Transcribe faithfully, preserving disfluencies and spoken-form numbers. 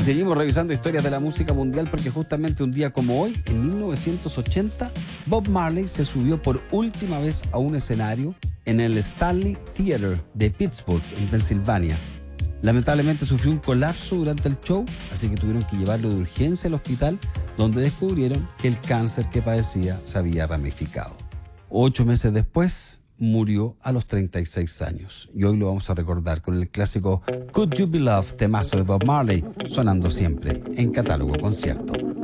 Y seguimos revisando historias de la música mundial porque justamente un día como hoy, en mil novecientos ochenta, Bob Marley se subió por última vez a un escenario en el Stanley Theater de Pittsburgh, en Pensilvania. Lamentablemente sufrió un colapso durante el show, así que tuvieron que llevarlo de urgencia al hospital, donde descubrieron que el cáncer que padecía se había ramificado. Ocho meses después, murió a los treinta y seis años. Y hoy lo vamos a recordar con el clásico Could You Be Loved, temazo de Bob Marley, sonando siempre en Catálogo Concierto.